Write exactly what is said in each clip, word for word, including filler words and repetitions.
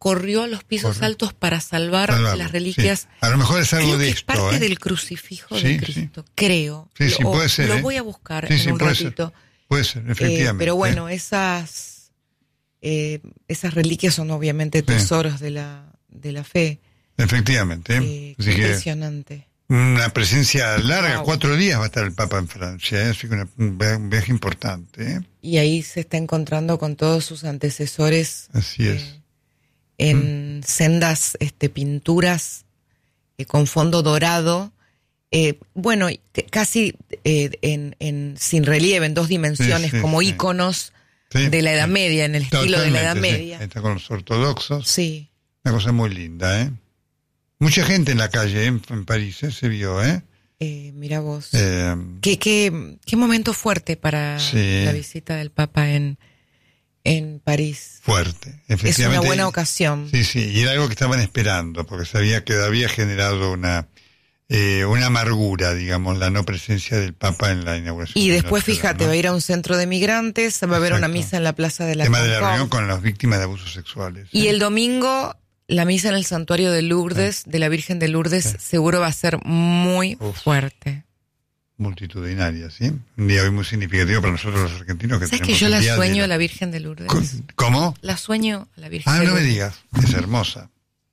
corrió a los pisos Corre. altos para salvar Salvarlo, las reliquias. Sí. A lo mejor es algo creo de que esto. es parte ¿eh? del crucifijo Sí, de Cristo, sí. creo. Sí, sí, lo, puede ser. Lo ¿eh? voy a buscar sí, en sí, un puede ratito. Ser. Puede ser, efectivamente. Eh, pero bueno, esas eh, esas reliquias son obviamente tesoros sí. de la de la fe. Efectivamente. Eh, Así impresionante. Una presencia larga, wow. cuatro días va a estar el Papa en Francia, ¿eh? Así que una, un viaje importante. ¿eh? Y ahí se está encontrando con todos sus antecesores. Así es. Eh, en mm. sendas este, pinturas eh, con fondo dorado. Eh, bueno, casi eh, en, en sin relieve, en dos dimensiones, sí, sí, como sí. íconos sí, de la Edad sí. Media, en el estilo Totalmente, de la Edad sí. Media. Está con los ortodoxos. Sí. Una cosa muy linda, ¿eh? Mucha gente en la calle, ¿eh? En París, ¿eh? Se vio, ¿eh? eh mira vos. Eh, ¿Qué, qué, qué momento fuerte para sí. la visita del Papa en, en París. Fuerte, efectivamente. Es una buena ocasión. Sí, sí, y era algo que estaban esperando, porque sabía que había generado una eh, una amargura, digamos, la no presencia del Papa en la inauguración. Y después, fíjate, ¿no? Va a ir a un centro de migrantes, va a haber una misa en la Plaza de la Tema de la reunión con las víctimas de abusos sexuales. Y ¿eh? el domingo, la misa en el santuario de Lourdes, sí. de la Virgen de Lourdes, sí. seguro va a ser muy Uf. fuerte. Multitudinaria, ¿sí? Un día hoy muy significativo para nosotros los argentinos. Que ¿Sabes que yo la sueño a la Virgen de Lourdes? ¿Cómo? La sueño a la Virgen ah, de Lourdes. Ah, no me digas, es hermosa.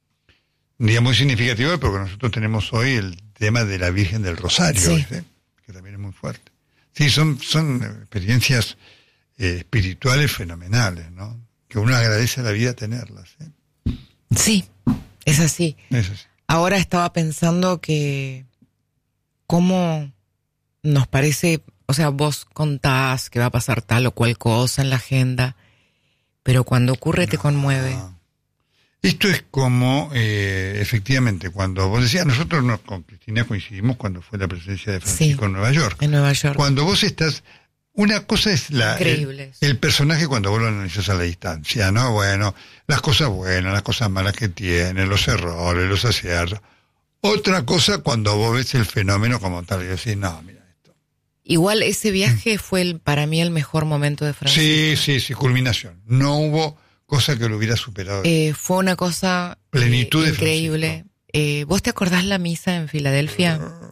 Un día muy significativo porque nosotros tenemos hoy el tema de la Virgen del Rosario, sí. ¿viste? Que también es muy fuerte. Sí, son, son experiencias eh, espirituales fenomenales, ¿no? Que uno agradece a la vida tenerlas. ¿eh? Sí, es así. Es así. Ahora estaba pensando que cómo nos parece, o sea, vos contás que va a pasar tal o cual cosa en la agenda, pero cuando ocurre no. te conmueve. Esto es como, eh, efectivamente, cuando vos decías, nosotros no, con Cristina coincidimos cuando fue la presencia de Francisco sí, en Nueva York. En Nueva York. Cuando vos estás, una cosa es la el, el personaje cuando vos lo analizás a la distancia, ¿no? Bueno, las cosas buenas, las cosas malas que tiene, los errores, los aciertos. Otra cosa cuando vos ves el fenómeno como tal y decís, no, mira esto. Igual ese viaje fue el, para mí el mejor momento de Francisco. Sí, sí, sí, culminación. No hubo cosa que lo hubiera superado. Eh, fue una cosa plenitud eh, increíble. Eh, ¿Vos te acordás la misa en Filadelfia? Uh,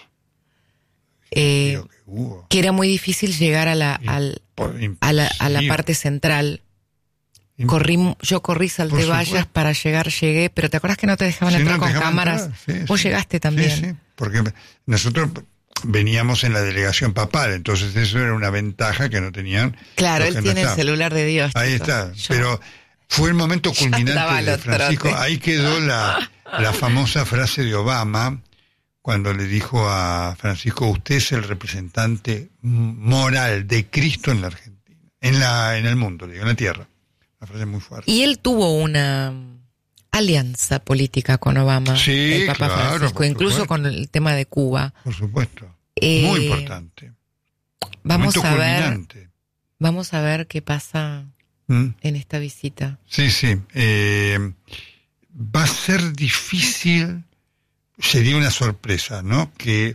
eh, que, hubo. que era muy difícil llegar a la, al, a la, a la parte central. Corrí, yo corrí, salté vallas para llegar, llegué, pero ¿te acuerdas que no te dejaban sí, entrar no, con cámaras? Sí, Vos sí. llegaste también. Sí, sí, porque nosotros veníamos en la delegación papal, entonces eso era una ventaja que no tenían. Claro, él tiene no el celular de Dios. Ahí está, yo, pero fue el momento culminante de Francisco. Trote. Ahí quedó la, la famosa frase de Obama cuando le dijo a Francisco, usted es el representante moral de Cristo en la Argentina, en la en el mundo, digo, en la tierra. Una frase muy fuerte. Y él tuvo una alianza política con Obama, sí, el Papa claro, Francisco, incluso con el tema de Cuba. Por supuesto. Eh, muy importante. Vamos Momento a culminante. ver. Vamos a ver qué pasa ¿Mm? en esta visita. Sí, sí. Eh, va a ser difícil, sería una sorpresa, ¿no? Que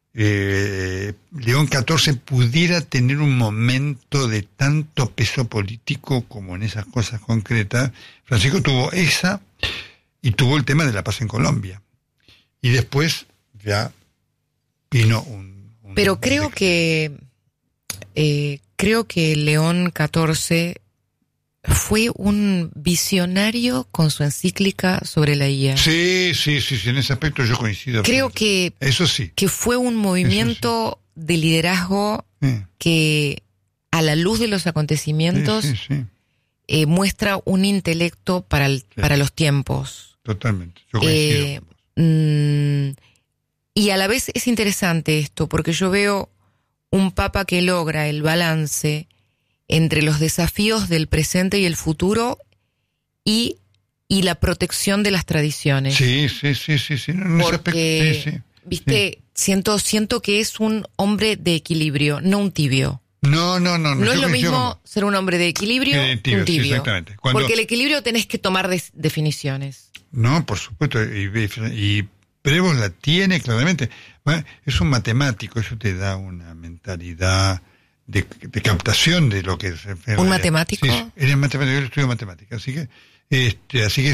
eh, León catorce pudiera tener un momento de tanto peso político como en esas cosas concretas. Francisco tuvo esa y tuvo el tema de la paz en Colombia. Y después ya vino un... un Pero creo que eh, creo que León catorce fue un visionario con su encíclica sobre la I A. Sí, sí, sí, sí, en ese aspecto yo coincido. Creo que eso sí, que fue un movimiento sí. de liderazgo sí. que a la luz de los acontecimientos sí, sí, sí. Eh, muestra un intelecto para el, sí. para los tiempos. Totalmente, yo coincido. Eh, mmm, y a la vez es interesante esto, porque yo veo un papa que logra el balance entre los desafíos del presente y el futuro y, y la protección de las tradiciones. Sí, sí, sí, sí, sí. No, porque, sí, sí, viste, sí. siento, siento que es un hombre de equilibrio, no un tibio. No, no, no. No, no es lo mismo como... ser un hombre de equilibrio que tibio, un tibio. Sí, exactamente. Cuando... Porque el equilibrio tenés que tomar de, definiciones. No, por supuesto, y, y Prevost la tiene claramente. Bueno, es un matemático, eso te da una mentalidad de, de captación de lo que es. ¿Un matemático? Sí, eres matemático, yo estudio matemática, así que, este, así que